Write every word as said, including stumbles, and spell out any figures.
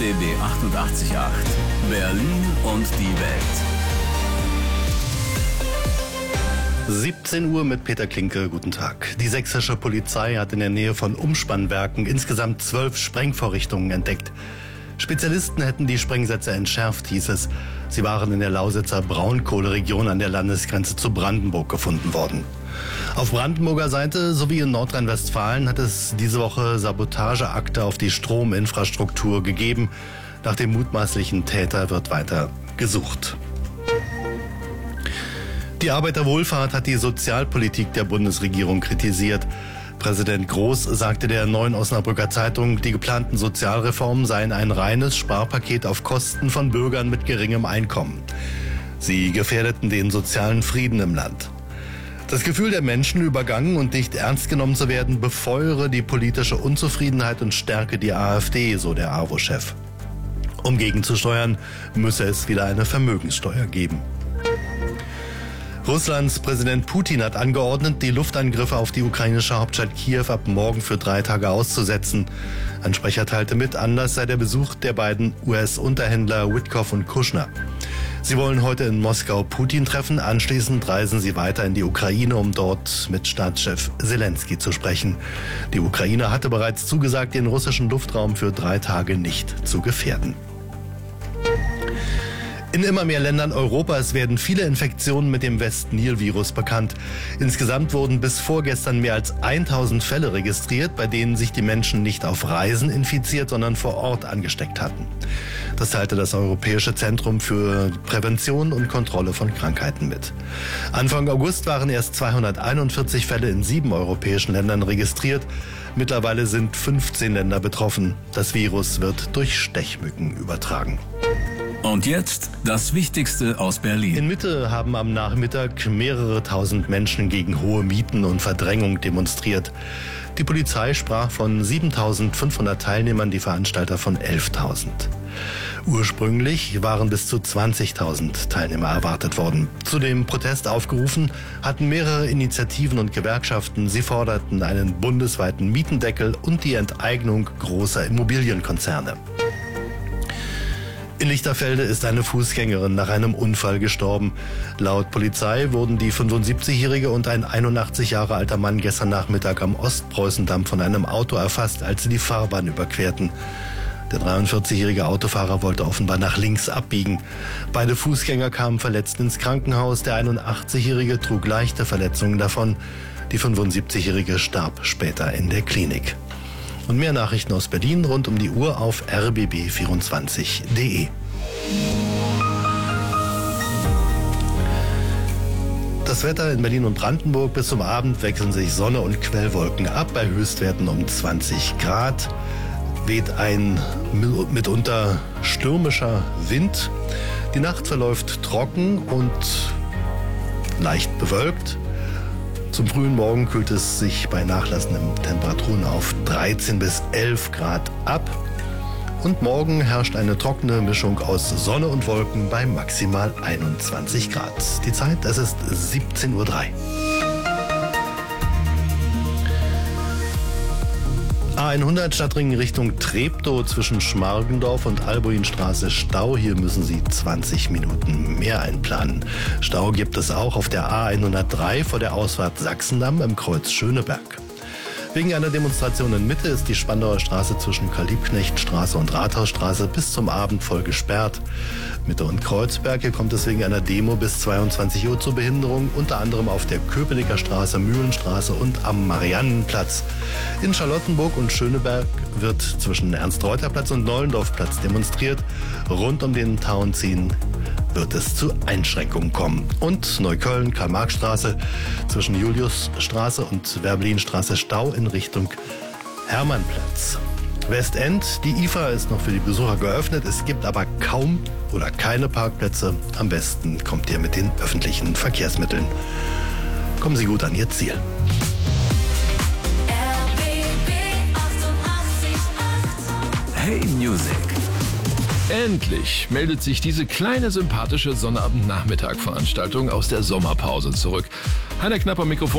D B achtundachtzig Komma acht. Berlin und die Welt. siebzehn Uhr mit Peter Klinke, guten Tag. Die sächsische Polizei hat in der Nähe von Umspannwerken insgesamt zwölf Sprengvorrichtungen entdeckt. Spezialisten hätten die Sprengsätze entschärft, hieß es. Sie waren in der Lausitzer Braunkohleregion an der Landesgrenze zu Brandenburg gefunden worden. Auf Brandenburger Seite sowie in Nordrhein-Westfalen hat es diese Woche Sabotageakte auf die Strominfrastruktur gegeben. Nach dem mutmaßlichen Täter wird weiter gesucht. Die Arbeiterwohlfahrt hat die Sozialpolitik der Bundesregierung kritisiert. Präsident Groß sagte der Neuen Osnabrücker Zeitung, die geplanten Sozialreformen seien ein reines Sparpaket auf Kosten von Bürgern mit geringem Einkommen. Sie gefährdeten den sozialen Frieden im Land. Das Gefühl der Menschen, übergangen und nicht ernst genommen zu werden, befeuere die politische Unzufriedenheit und stärke die AfD, so der AWO-Chef. Um gegenzusteuern, müsse es wieder eine Vermögenssteuer geben. Russlands Präsident Putin hat angeordnet, die Luftangriffe auf die ukrainische Hauptstadt Kiew ab morgen für drei Tage auszusetzen. Ein Sprecher teilte mit, Anlass sei der Besuch der beiden U S-Unterhändler Witkoff und Kushner. Sie wollen heute in Moskau Putin treffen, anschließend reisen sie weiter in die Ukraine, um dort mit Staatschef Zelensky zu sprechen. Die Ukraine hatte bereits zugesagt, den russischen Luftraum für drei Tage nicht zu gefährden. In immer mehr Ländern Europas werden viele Infektionen mit dem West-Nil-Virus bekannt. Insgesamt wurden bis vorgestern mehr als tausend Fälle registriert, bei denen sich die Menschen nicht auf Reisen infiziert, sondern vor Ort angesteckt hatten. Das teilte das Europäische Zentrum für Prävention und Kontrolle von Krankheiten mit. Anfang August waren erst zweihunderteinundvierzig Fälle in sieben europäischen Ländern registriert. Mittlerweile sind fünfzehn Länder betroffen. Das Virus wird durch Stechmücken übertragen. Und jetzt das Wichtigste aus Berlin. In Mitte haben am Nachmittag mehrere tausend Menschen gegen hohe Mieten und Verdrängung demonstriert. Die Polizei sprach von siebentausendfünfhundert Teilnehmern, die Veranstalter von elftausend. Ursprünglich waren bis zu zwanzigtausend Teilnehmer erwartet worden. Zu dem Protest aufgerufen hatten mehrere Initiativen und Gewerkschaften. Sie forderten einen bundesweiten Mietendeckel und die Enteignung großer Immobilienkonzerne. In Lichterfelde ist eine Fußgängerin nach einem Unfall gestorben. Laut Polizei wurden die fünfundsiebzigjährige und ein einundachtzig Jahre alter Mann gestern Nachmittag am Ostpreußendamm von einem Auto erfasst, als sie die Fahrbahn überquerten. Der dreiundvierzigjährige Autofahrer wollte offenbar nach links abbiegen. Beide Fußgänger kamen verletzt ins Krankenhaus. Der einundachtzigjährige trug leichte Verletzungen davon. Die fünfundsiebzigjährige starb später in der Klinik. Und mehr Nachrichten aus Berlin rund um die Uhr auf r b b vierundzwanzig punkt d e. Das Wetter in Berlin und Brandenburg: bis zum Abend wechseln sich Sonne und Quellwolken ab, bei Höchstwerten um zwanzig Grad. Weht ein mitunter stürmischer Wind. Die Nacht verläuft trocken und leicht bewölkt. Zum frühen Morgen kühlt es sich bei nachlassenden Temperaturen auf dreizehn bis elf Grad ab. Und morgen herrscht eine trockene Mischung aus Sonne und Wolken bei maximal einundzwanzig Grad. Die Zeit, es ist siebzehn Uhr drei. A hundert Stadtring Richtung Treptow zwischen Schmargendorf und Albuinstraße Stau. Hier müssen Sie zwanzig Minuten mehr einplanen. Stau gibt es auch auf der A hundertdrei vor der Ausfahrt Sachsendamm im Kreuz Schöneberg. Wegen einer Demonstration in Mitte ist die Spandauer Straße zwischen Karl-Liebknecht-Straße und Rathausstraße bis zum Abend voll gesperrt. Mitte und Kreuzberg, hier kommt es wegen einer Demo bis zweiundzwanzig Uhr zur Behinderung, unter anderem auf der Köpenicker Straße, Mühlenstraße und am Mariannenplatz. In Charlottenburg und Schöneberg wird zwischen Ernst-Reuter-Platz und Nollendorf-Platz demonstriert. Rund um den Tauentzien wird es zu Einschränkungen kommen. Und Neukölln, Karl-Marx-Straße zwischen Juliusstraße und Werbelinstraße Stau in Richtung Hermannplatz. Westend, die I F A ist noch für die Besucher geöffnet, es gibt aber kaum oder keine Parkplätze. Am besten kommt ihr mit den öffentlichen Verkehrsmitteln. Kommen Sie gut an Ihr Ziel. Hey Music. Endlich meldet sich diese kleine sympathische Sonnabend-Nachmittag-Veranstaltung aus der Sommerpause zurück. Heiner Knapp am Mikrofon.